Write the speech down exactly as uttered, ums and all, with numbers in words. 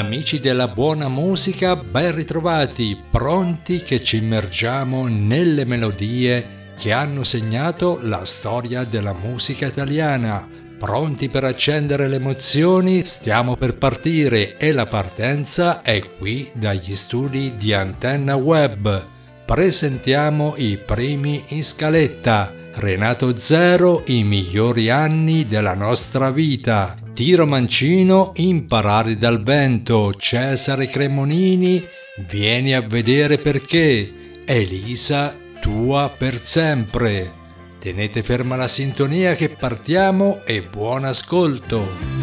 Amici della buona musica, ben ritrovati, pronti che ci immergiamo nelle melodie che hanno segnato la storia della musica italiana. Pronti per accendere le emozioni? Stiamo per partire e la partenza è qui dagli studi di Antenna Web. Presentiamo i primi in scaletta. Renato Zero, i migliori anni della nostra vita. Tiro Mancino, Imparare dal vento. Cesare Cremonini, Vieni a vedere perché. Elisa, Tua per sempre. Tenete ferma la sintonia che partiamo e buon ascolto.